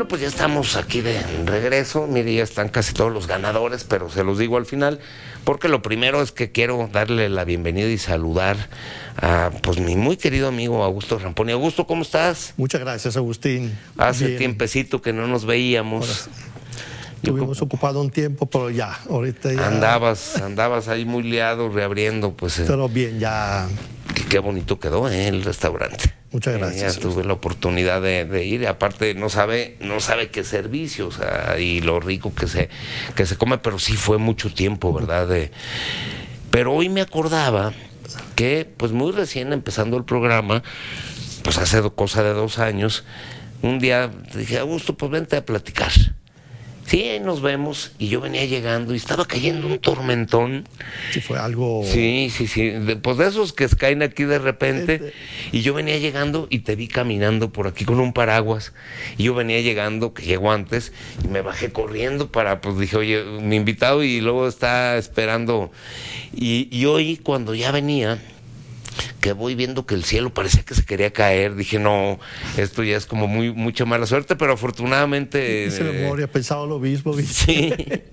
Bueno, pues ya estamos aquí de regreso. Mire, ya están casi todos los ganadores, pero se los digo al final, porque lo primero es que quiero darle la bienvenida y saludar a pues mi muy querido amigo Augusto Ramponi. Augusto, ¿cómo estás? Muchas gracias, Agustín. Hace Bien. tiempecito que no nos veíamos. Estuvimos ocupados un tiempo, pero ya, ahorita ya... Andabas ahí muy liado, reabriendo, pues... Pero bien, ya... Qué bonito quedó, el restaurante. Muchas gracias. Ya tuve la oportunidad de ir, y aparte no sabe qué servicio, o sea, y lo rico que se come, pero sí fue mucho tiempo, ¿verdad? Pero hoy me acordaba que, pues muy recién empezando el programa, pues hace cosa de 2 años, un día dije, Augusto, pues vente a platicar. Sí, ahí nos vemos, y yo venía llegando y estaba cayendo un tormentón. Sí, fue algo... Sí, pues de esos que caen aquí de repente, y yo venía llegando y te vi caminando por aquí con un paraguas, y yo venía llegando, que llego antes, y me bajé corriendo pues dije, oye, mi invitado, y luego está esperando, y hoy cuando ya venía, que voy viendo que el cielo parecía que se quería caer, dije, no, esto ya es como mucha mala suerte, pero afortunadamente... Esa memoria, pensaba lo mismo. Sí.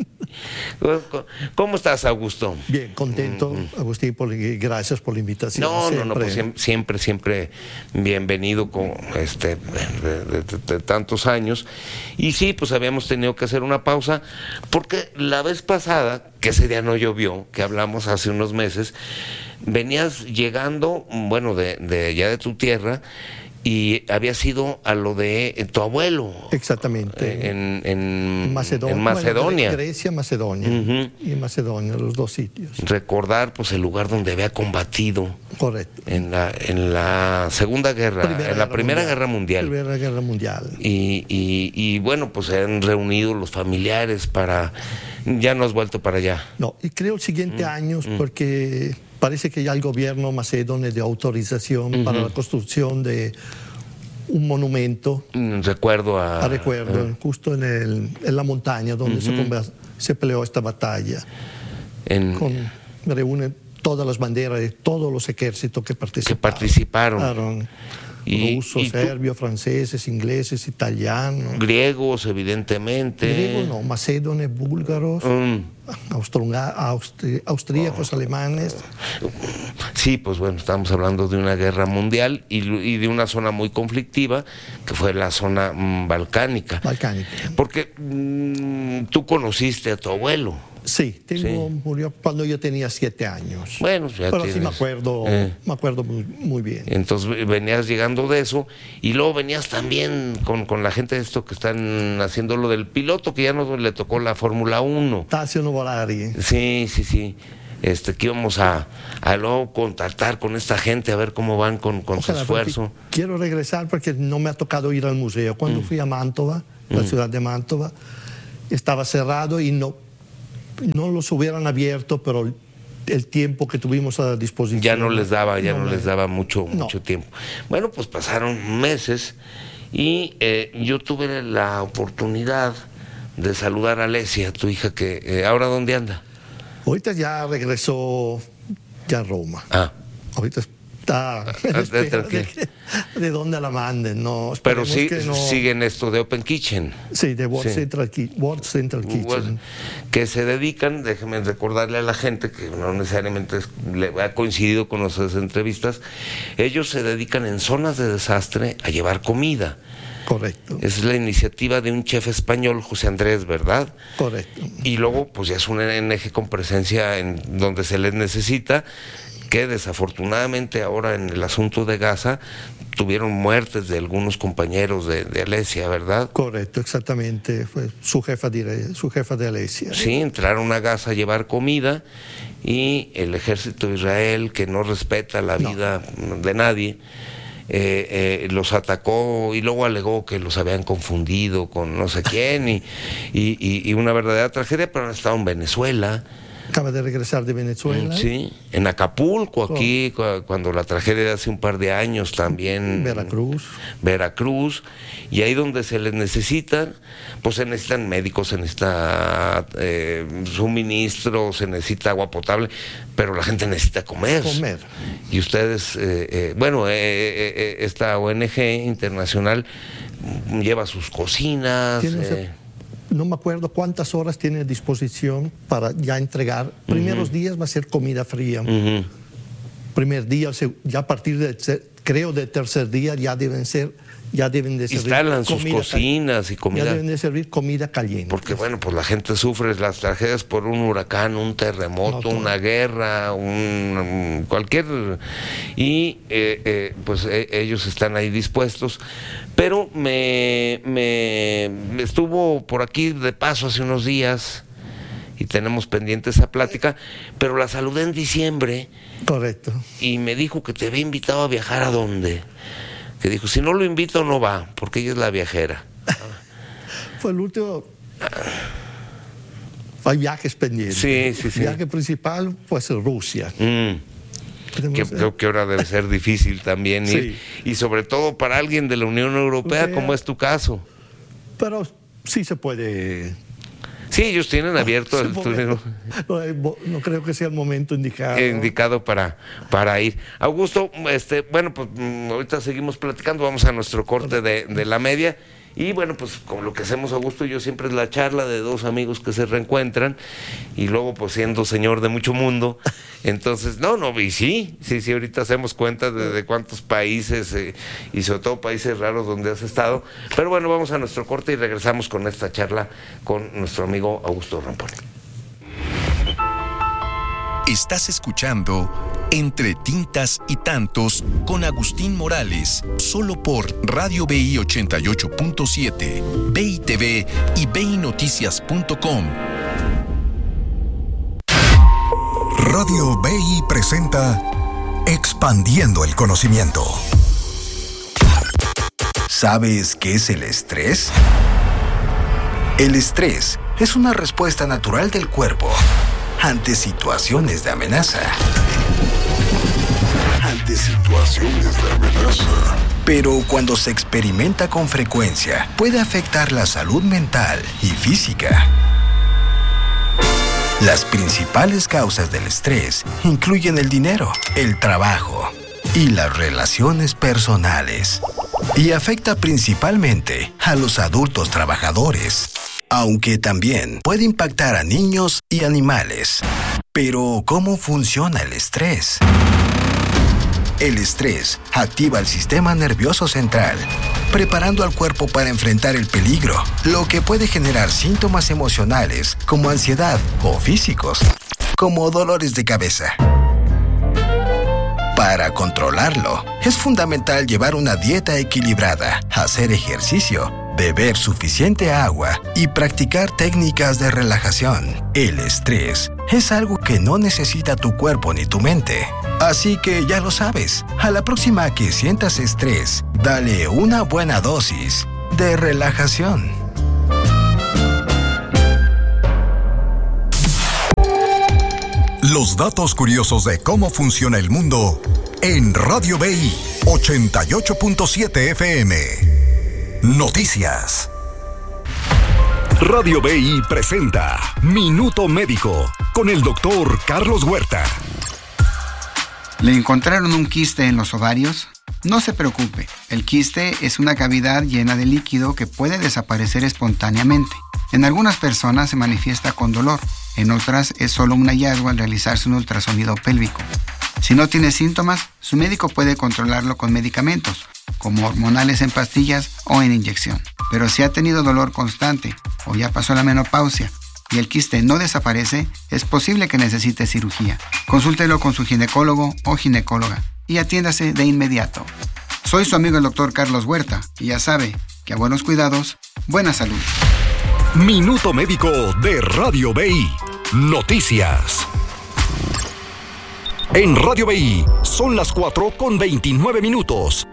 ¿Cómo estás, Augusto? Bien, contento, Agustín, gracias por la invitación. No, pues siempre bienvenido con de tantos años. Y sí, pues habíamos tenido que hacer una pausa, porque la vez pasada, que ese día no llovió, que hablamos hace unos meses, venías llegando, bueno, de allá de tu tierra, y habías ido a lo de tu abuelo. Exactamente. En Macedonia. Macedonia. Bueno, Grecia, Macedonia. Y en Macedonia, los 2 sitios. Recordar, pues, el lugar donde había combatido. Correcto. En la Segunda Guerra, Primera Guerra Mundial. Primera Guerra Mundial. Y bueno, pues se han reunido los familiares para... Ya no has vuelto para allá. No, y creo el siguiente año, porque parece que ya el gobierno macedonio dio autorización para la construcción de un monumento. Recuerdo justo en la montaña donde se peleó esta batalla. Reúne todas las banderas de todos los ejércitos que participaron. Rusos, serbios, franceses, ingleses, italianos. Griegos, evidentemente. Griegos no, macedonios, búlgaros, austríacos, alemanes. Sí, pues bueno, estamos hablando de una guerra mundial y de una zona muy conflictiva, que fue la zona balcánica. Porque tú conociste a tu abuelo. Sí, murió cuando yo tenía 7 años. Bueno, ya pero sí me acuerdo muy bien. Entonces venías llegando de eso, y luego venías también con la gente de esto que están haciendo lo del piloto, que ya no le tocó la Fórmula 1. Tazio Nuvolari. Sí. Que íbamos a luego contactar con esta gente, a ver cómo van con su esfuerzo. Quiero regresar porque no me ha tocado ir al museo. Cuando fui a Mantova, la ciudad de Mantova, estaba cerrado y no los hubieran abierto, pero el tiempo que tuvimos a disposición ya no les daba mucho tiempo. Bueno, pues pasaron meses y yo tuve la oportunidad de saludar a Alesia, tu hija, que ahora ¿dónde anda? Ahorita ya regresó ya a Roma. Ahorita está de dónde la manden, no. Pero sí siguen esto de Open Kitchen. Sí, de World Central Kitchen. Que se dedican, déjeme recordarle a la gente que no necesariamente le ha coincidido con nuestras entrevistas, ellos se dedican en zonas de desastre a llevar comida. Correcto. Es la iniciativa de un chef español, José Andrés, ¿verdad? Correcto. Y luego, pues ya es un ONG con presencia en donde se les necesita, que desafortunadamente ahora en el asunto de Gaza tuvieron muertes de algunos compañeros de Alesia, ¿verdad? Correcto, exactamente, fue su jefa de Alesia. Sí, entraron a Gaza a llevar comida y el ejército de Israel, que no respeta la vida de nadie, los atacó y luego alegó que los habían confundido con no sé quién y una verdadera tragedia, pero han estado en Venezuela. Acaba de regresar de Venezuela. Sí, en Acapulco, aquí, cuando la tragedia de hace un par de años también. Veracruz. Y ahí donde se les necesitan, pues se necesitan médicos, se necesita suministros, se necesita agua potable, pero la gente necesita comer. Y ustedes, esta ONG internacional lleva sus cocinas. No me acuerdo cuántas horas tiene a disposición para ya entregar. Primeros días va a ser comida fría. Primer día, ya a partir del tercer día ya deben de servir. Instalan sus cocinas y comida. Ya deben de servir comida caliente. Porque bueno, pues la gente sufre las tragedias por un huracán, un terremoto, una guerra, cualquier... Y pues ellos están ahí dispuestos. Pero me estuvo por aquí de paso hace unos días y tenemos pendiente esa plática, pero la saludé en diciembre. Correcto. Y me dijo que te había invitado a viajar. ¿A dónde? Que dijo, si no lo invito no va, porque ella es la viajera. Fue el último... Hay viajes pendientes. Sí. El viaje principal pues Rusia. Creo que ahora debe ser difícil también ir. Y sobre todo para alguien de la Unión Europea, como es tu caso. Pero sí se puede... Sí, ellos tienen abierto el túnel. No creo que sea el momento indicado. Indicado para ir. Augusto, bueno, pues ahorita seguimos platicando, vamos a nuestro corte de la media. Y bueno, pues como lo que hacemos Augusto y yo siempre es la charla de dos amigos que se reencuentran y luego pues siendo señor de mucho mundo, entonces, y sí, ahorita hacemos cuenta de cuántos países y sobre todo países raros donde has estado, pero bueno, vamos a nuestro corte y regresamos con esta charla con nuestro amigo Augusto Ramponi. Estás escuchando Entre Tintas y Tantos con Agustín Morales, solo por Radio BI 88.7, BI TV y BINoticias.com. Radio BI presenta Expandiendo el Conocimiento. ¿Sabes qué es el estrés? El estrés es una respuesta natural del cuerpo ante situaciones de amenaza. Pero cuando se experimenta con frecuencia, puede afectar la salud mental y física. Las principales causas del estrés incluyen el dinero, el trabajo y las relaciones personales. Y afecta principalmente a los adultos trabajadores, aunque también puede impactar a niños y animales. Pero, ¿cómo funciona el estrés? El estrés activa el sistema nervioso central, preparando al cuerpo para enfrentar el peligro, lo que puede generar síntomas emocionales como ansiedad o físicos, como dolores de cabeza. Para controlarlo, es fundamental llevar una dieta equilibrada, hacer ejercicio, beber suficiente agua y practicar técnicas de relajación. El estrés es algo que no necesita tu cuerpo ni tu mente. Así que ya lo sabes, a la próxima que sientas estrés, dale una buena dosis de relajación. Los datos curiosos de cómo funciona el mundo en Radio BI 88.7 FM. Noticias. Radio BI presenta Minuto Médico con el doctor Carlos Huerta. ¿Le encontraron un quiste en los ovarios? No se preocupe, el quiste es una cavidad llena de líquido que puede desaparecer espontáneamente. En algunas personas se manifiesta con dolor, en otras es solo un hallazgo al realizarse un ultrasonido pélvico. Si no tiene síntomas, su médico puede controlarlo con medicamentos, como hormonales en pastillas o en inyección. Pero si ha tenido dolor constante o ya pasó la menopausia y el quiste no desaparece, es posible que necesite cirugía. Consúltelo con su ginecólogo o ginecóloga y atiéndase de inmediato. Soy su amigo el doctor Carlos Huerta y ya sabe que a buenos cuidados, buena salud. Minuto Médico de Radio BI. Noticias. En Radio BI son las 4:29.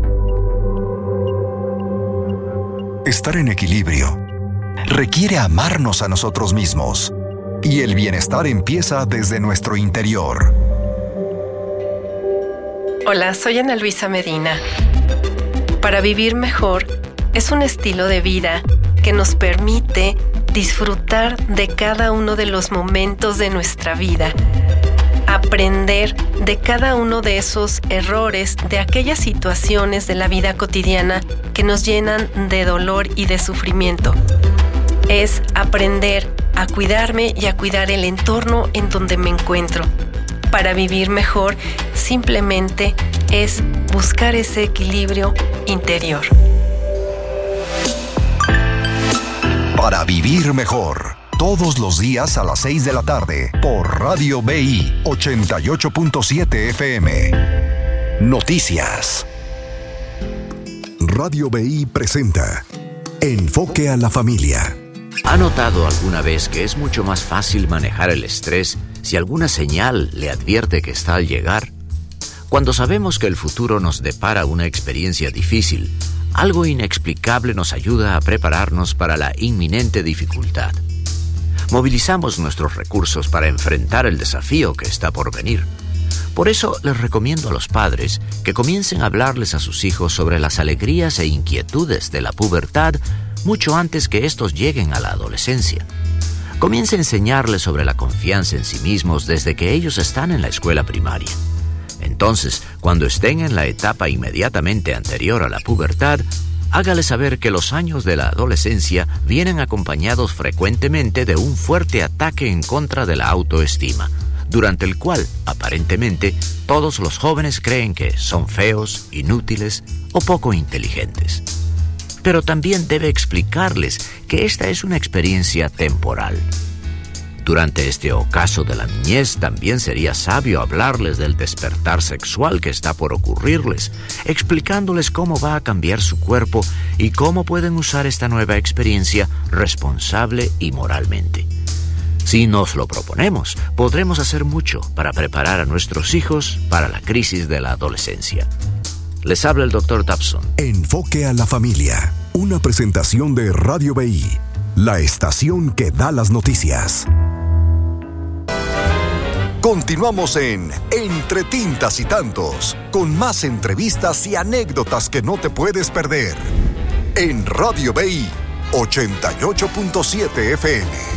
Estar en equilibrio requiere amarnos a nosotros mismos. Y el bienestar empieza desde nuestro interior. Hola, soy Ana Luisa Medina. Para vivir mejor es un estilo de vida que nos permite disfrutar de cada uno de los momentos de nuestra vida, aprender de cada uno de esos errores, de aquellas situaciones de la vida cotidiana que nos llenan de dolor y de sufrimiento. Es aprender a cuidarme y a cuidar el entorno en donde me encuentro. Para vivir mejor, simplemente es buscar ese equilibrio interior. Para vivir mejor, todos los días a las 6 de la tarde, por Radio BI 88.7 FM. Noticias. Radio BI presenta Enfoque a la Familia. ¿Ha notado alguna vez que es mucho más fácil manejar el estrés si alguna señal le advierte que está al llegar? Cuando sabemos que el futuro nos depara una experiencia difícil, algo inexplicable nos ayuda a prepararnos para la inminente dificultad. Movilizamos nuestros recursos para enfrentar el desafío que está por venir. Por eso les recomiendo a los padres que comiencen a hablarles a sus hijos sobre las alegrías e inquietudes de la pubertad mucho antes que estos lleguen a la adolescencia. Comience a enseñarles sobre la confianza en sí mismos desde que ellos están en la escuela primaria. Entonces, cuando estén en la etapa inmediatamente anterior a la pubertad, hágales saber que los años de la adolescencia vienen acompañados frecuentemente de un fuerte ataque en contra de la autoestima, durante el cual, aparentemente, todos los jóvenes creen que son feos, inútiles o poco inteligentes. Pero también debe explicarles que esta es una experiencia temporal. Durante este ocaso de la niñez también sería sabio hablarles del despertar sexual que está por ocurrirles, explicándoles cómo va a cambiar su cuerpo y cómo pueden usar esta nueva experiencia responsable y moralmente. Si nos lo proponemos, podremos hacer mucho para preparar a nuestros hijos para la crisis de la adolescencia. Les habla el Dr. Tapson. Enfoque a la Familia, una presentación de Radio BI, la estación que da las noticias. Continuamos en Entre Tintas y Tantos, con más entrevistas y anécdotas que no te puedes perder. En Radio BI 88.7 FM.